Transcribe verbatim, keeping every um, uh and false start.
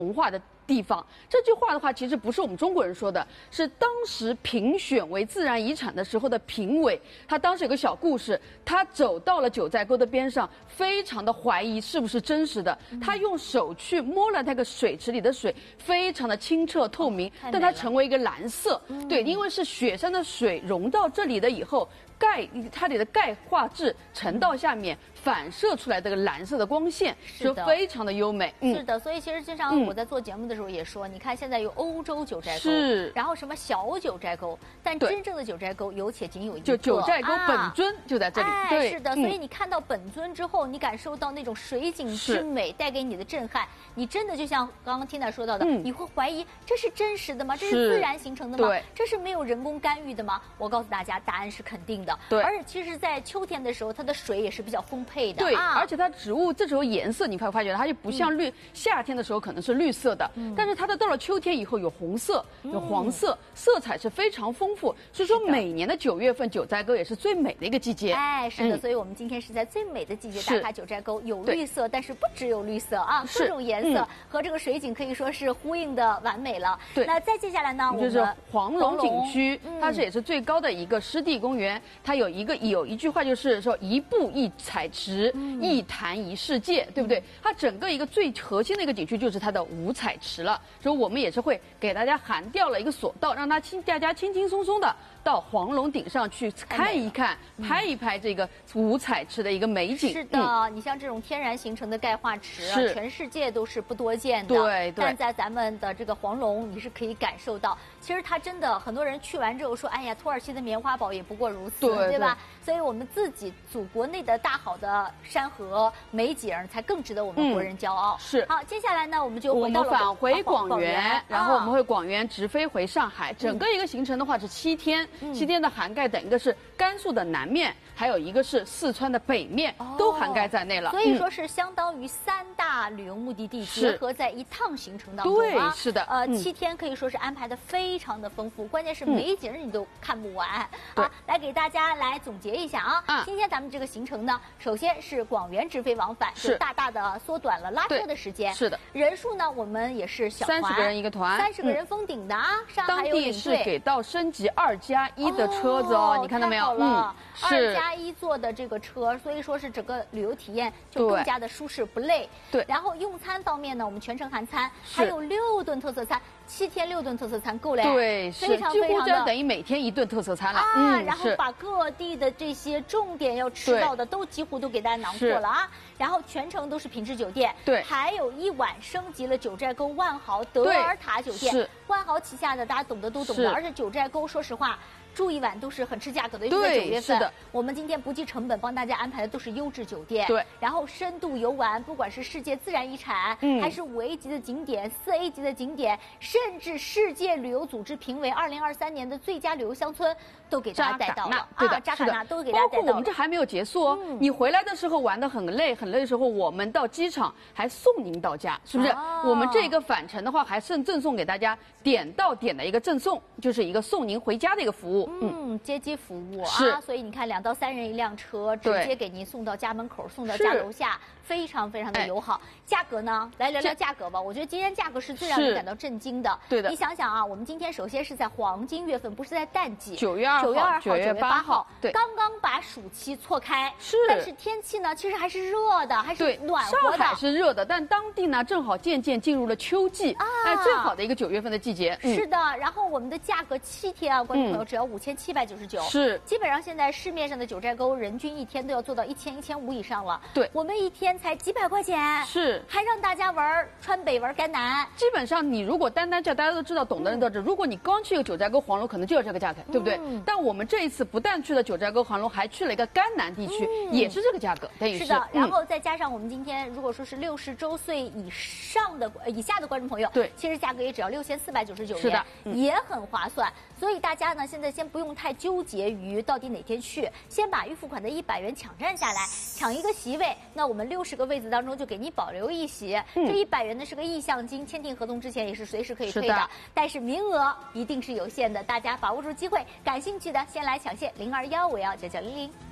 文化的地方。这句话的话，其实不是我们中国人说的，是当时评选为自然遗产的时候的评委。他当时有个小故事，他走到了九寨沟的边上，非常的怀疑是不是真实的。他用手去摸了那个水池里的水，非常的清澈透明，哦、但它成为一个蓝色。嗯、对，因为是雪山的水融到这里的以后。钙它里的钙化质沉到下面，反射出来这个蓝色的光线，就非常的优美。 嗯、是的，所以其实经常我在做节目的时候也说，嗯、你看现在有欧洲九寨沟， 是， 然后什么小九寨沟，但真正的九寨沟有且仅有一个， 就九寨沟本尊就在这里。 啊、 对， 是的，所以你看到本尊之后，你感受到那种水景之美带给你的震撼，你真的就像刚刚 Tina 说到的，嗯、你会怀疑这是真实的吗？这是自然形成的吗？ 对， 这是没有人工干预的吗？我告诉大家，答案是肯定的。 对， 而且其实。在秋天的时候，它的水也是比较丰沛的。 对， 啊、 而且它植物这时候颜色，你会发觉它就不像绿，嗯、夏天的时候可能是绿色的，嗯、但是它的到了秋天以后有红色、有黄色，嗯、色彩是非常丰富。所以说每年的九月份，九寨沟也是最美的一个季节。 哎，是的，嗯、所以我们今天是在最美的季节打卡九寨沟，有绿色，但是不只有绿色啊，各种颜色、嗯、和这个水景可以说是呼应的完美了。 对， 那再接下来呢，我们就是黄龙景区， 嗯、 它是也是最高的一个湿地公园，它有一个有。有一句话就是说一步一彩池，嗯、一潭一世界，对不对？它整个一个最核心的一个景区就是它的五彩池了。所以我们也是会给大家含掉了一个索道，让它轻大家轻轻松松的到黄龙顶上去看一看、嗯、拍一拍这个五彩池的一个美景。 是的，嗯、你像这种天然形成的钙化池啊，全世界都是不多见的。 对对。 但在咱们的这个黄龙，你是可以感受到，其实它真的很多人去完之后说，哎呀，土耳其的棉花堡也不过如此， 对, 对吧？所以我们自己祖国内的大好的山河美景，才更值得我们国人骄傲。 嗯、是。 好，接下来呢，我们就回到了我们返回广广元，然后我们会广元直飞回上海。嗯、整个一个行程的话是七天，嗯、七天的涵盖等一个是甘肃的南面，还有一个是四川的北面，哦、都涵盖在内了。 所以说是相当于三大旅游目的地结合在一趟行程当中啊。 对，是的。 呃，嗯、七天可以说是安排的非常的丰富，关键是美景你都看不完。 对、 啊，来给大家来总结一下啊。啊今天咱们这个行程呢，首先是广元直飞往返，就大大的缩短了拉车的时间。 是的。 人数呢，我们也是小团， 三十个人一个团， 三十个人封顶的啊。嗯、上海有领队。 当地是给到升级二加一的车子哦， 哦你看到没有？ 嗯， 是二加一座的这个车，所以说是整个旅游体验就更加的舒适不累。 对。 然后用餐方面呢，我们全程含餐，还有六顿特色餐。七天六顿特色餐够嘞， 对， 非常几非常的乎就等于每天一顿特色餐了啊。 嗯， 然后把各地的这些重点要吃到的都几乎都给大家囊括了啊。然后全程都是品质酒店， 对， 还有一晚升级了九寨沟万豪德尔塔酒店， 是万豪旗下的，大家懂得都懂的。而且九寨沟，说实话。住一晚都是很吃价格的，因为在九月份，我们今天不计成本帮大家安排的都是优质酒店， 对， 然后深度游玩，不管是世界自然遗产，嗯，还是五 A 级的景点、四 A 级的景点，甚至世界旅游组织评为二零二三年的最佳旅游乡村，都给大家带到了。 对的， 扎卡纳都给大家带到了。 包括我们这还没有结束哦，嗯、你回来的时候玩得很累，很累的时候，我们到机场还送您到家，是不是？哦、我们这个返程的话，还剩赠送给大家点到点的一个赠送，就是一个送您回家的一个服务。 嗯，嗯接。接服务啊， 所以你看，两到三人一辆车，直接给您送到家门口，送到家楼下，非常非常的友好。价格呢，来聊聊价格吧。我觉得今天价格是最让人感到震惊的。 对的， 你想想啊，我们今天首先是在黄金月份，不是在淡季， 九月二号、 九月二号、 九月八号，对， 刚刚把暑期错开。 是， 但是天气呢，其实还是热的，还是暖和的。 上海是热的，但当地呢，正好渐渐进入了秋季，啊，哎，最好的一个九月份的季节。 是的，然后我们的价格七天啊，观众朋友只要五千七百九十九， 是， 基本上。然后现在市面上的九寨沟人均一天都要做到一千一千五以上了， 对， 我们一天才几百块钱， 是， 还让大家玩川北玩甘南。 基本上你如果单单叫大家都知道，懂的人都知道，嗯、如果你刚去一个九寨沟黄龙，可能就要这个价格，对不对？嗯、但我们这一次不但去了九寨沟黄龙，还去了一个甘南地区，嗯、也是这个价格，等于是。 是的，然后再加上我们今天如果说是六十周岁以上的以下的观众朋友， 对， 其实价格也只要六千四百九十九元， 是的， 嗯、也很划算。所以大家呢，现在先不用太纠结于到底哪天去。先把预付款的一百元抢占下来，抢一个席位。那我们六十个位子当中就给你保留一席。嗯、这一百元呢是个意向金，签订合同之前也是随时可以退的。 的但是名额一定是有限的，大家把握住机会。感兴趣的先来抢线零二幺五幺九九零零。